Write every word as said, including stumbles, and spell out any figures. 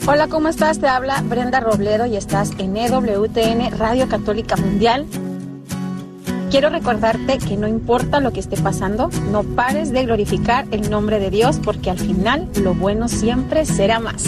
Hola, ¿cómo estás? Te habla Brenda Robledo y estás en E W T N Radio Católica Mundial. Quiero recordarte que no importa lo que esté pasando, no pares de glorificar el nombre de Dios, porque al final lo bueno siempre será más.